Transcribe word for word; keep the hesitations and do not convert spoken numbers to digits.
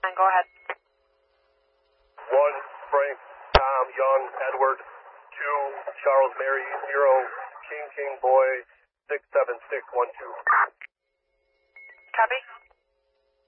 Go ahead. One, Frank, Tom, Young, Edward. Two, Charles, Mary, zero, King, King, Boy, six, seven, six, one, two. Copy.